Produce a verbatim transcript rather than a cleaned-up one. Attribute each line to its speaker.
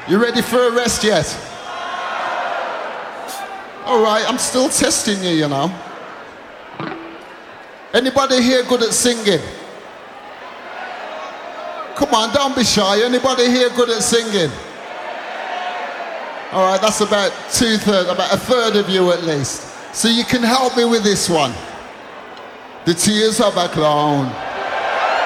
Speaker 1: You ready for a rest yet? All right, I'm still testing you, you know. Anybody here good at singing? Come on, don't be shy. Anybody here good at singing? All right, that's about two-thirds, about a third of you at least. So you can help me with this one. The tears of a clown.